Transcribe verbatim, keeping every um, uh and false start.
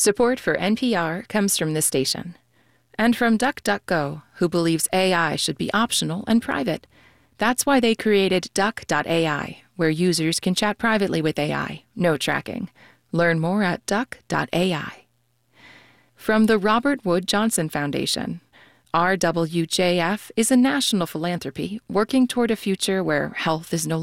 Support for N P R comes from this station. And from DuckDuckGo, who believes A I should be optional and private. That's why they created Duck dot A I, where users can chat privately with A I, no tracking. Learn more at Duck dot A I. From the Robert Wood Johnson Foundation, R W J F is a national philanthropy working toward a future where health is no